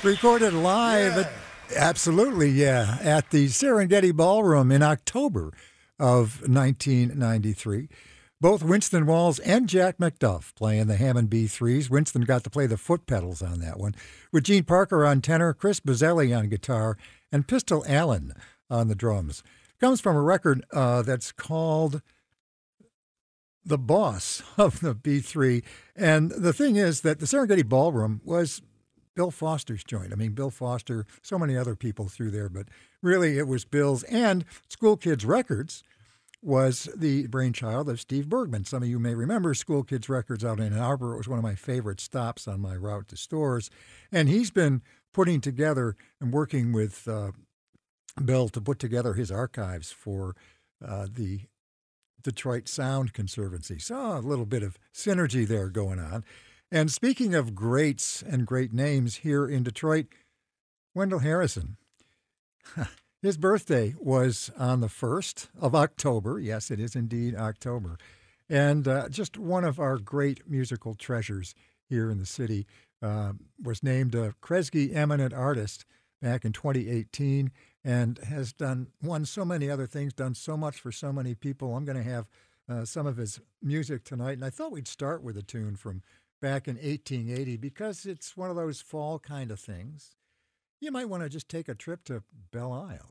Recorded live Yeah. absolutely, yeah, at the Serengeti Ballroom in October of 1993. Both Winston Walls and Jack McDuff playing the Hammond B3s. Winston got to play the foot pedals on that one, with Gene Parker on tenor, Chris Bozzelli on guitar, and Pistol Allen on the drums. Comes from a record that's called The Boss of the B3. And the thing is that the Serengeti Ballroom was Bill Foster's joint. I mean, Bill Foster, so many other people through there, but really it was Bill's. And School Kids Records was the brainchild of Steve Bergman. Some of you may remember School Kids Records out in Ann Arbor. It was one of my favorite stops on my route to stores. And he's been putting together and working with Bill to put together his archives for the Detroit Sound Conservancy. So a little bit of synergy there going on. And speaking of greats and great names here in Detroit, Wendell Harrison. His birthday was on the 1st of October. Yes, it is indeed October. And just one of our great musical treasures here in the city. Was named a Kresge Eminent Artist back in 2018 and has won so many other things, done so much for so many people. I'm going to have some of his music tonight. And I thought we'd start with a tune from back in 1880 because it's one of those fall kind of things. You might want to just take a trip to Belle Isle.